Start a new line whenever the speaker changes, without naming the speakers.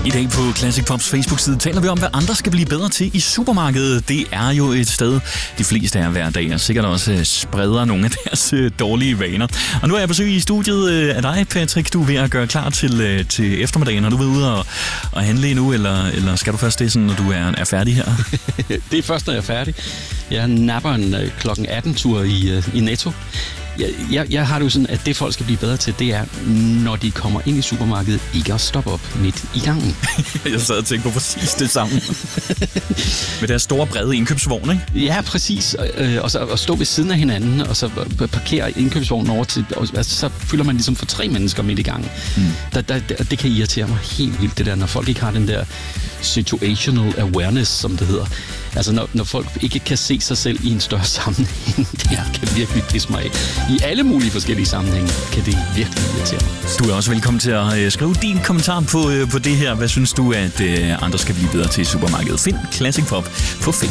I dag på Classic Pops Facebook-side taler vi om, hvad andre skal blive bedre til i supermarkedet. Det er jo et sted, de fleste er hver dag, og sikkert også spreder nogle af deres dårlige vaner. Og nu er jeg besøg i studiet af dig, Patrick. Du er ved at gøre klar til eftermiddagen. Har du været ude og handle endnu, eller skal du først det, sådan, når du er færdig her?
Det er først, når jeg er færdig. Jeg napper en klokken 18-tur i Netto. Jeg har det jo sådan, at det folk skal blive bedre til, det er, når de kommer ind i supermarkedet, ikke at stoppe op midt i gangen.
Jeg sad og tænkte på præcis det samme. Med deres store, brede indkøbsvogn, ikke?
Ja, præcis. Og så at stå ved siden af hinanden, og så parkere indkøbsvognen over til, altså, så fylder man ligesom for 3 mennesker midt i gangen. Det kan irritere mig helt vildt, det der, når folk ikke har den der situational awareness, som det hedder. Altså, når folk ikke kan se sig selv i en større sammenhæng, det kan virkelig pisse mig af. I alle mulige forskellige sammenhænge kan det virkelig irritere mig.
Du er også velkommen til at skrive din kommentar på det her. Hvad synes du, at andre skal blive bedre til i supermarkedet? Find Classic Pop på Facebook.